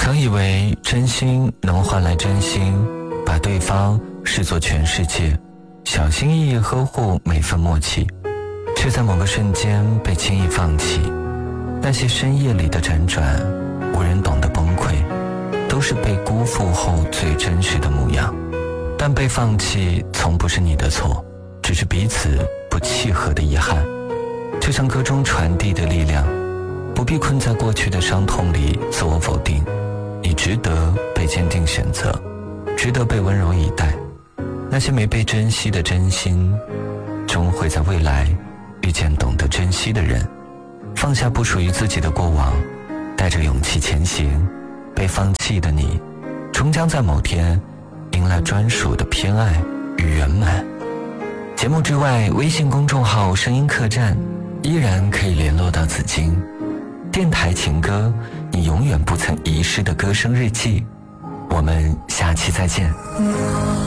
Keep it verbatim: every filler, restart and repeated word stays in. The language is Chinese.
常以为真心能换来真心，把对方视作全世界，小心翼翼呵护每份默契，却在某个瞬间被轻易放弃。那些深夜里的辗转，无人懂得崩溃，都是被辜负后最真实的模样。但被放弃从不是你的错，只是彼此不契合的遗憾。就像歌中传递的力量，不必困在过去的伤痛里自我否定，你值得被坚定选择，值得被温柔以待。那些没被珍惜的真心，终会在未来遇见懂得珍惜的人。放下不属于自己的过往，带着勇气前行。被放弃的你，终将在某天迎来专属的偏爱与圆满。节目之外，微信公众号声音客栈依然可以联络到紫荆。电台情歌，你永远不曾遗失的歌声日记。我们下期再见。